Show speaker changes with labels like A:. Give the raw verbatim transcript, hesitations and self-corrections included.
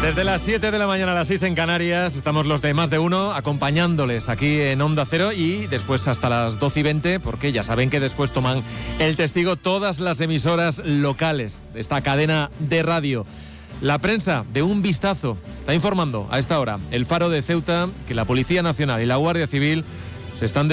A: Desde las siete de la mañana a las seis en Canarias, estamos los de Más de Uno acompañándoles aquí en Onda Cero y después hasta las doce y veinte, porque ya saben que después toman el testigo todas las emisoras locales de esta cadena de radio. La prensa, de un vistazo, está informando a esta hora El Faro de Ceuta que la Policía Nacional y la Guardia Civil se están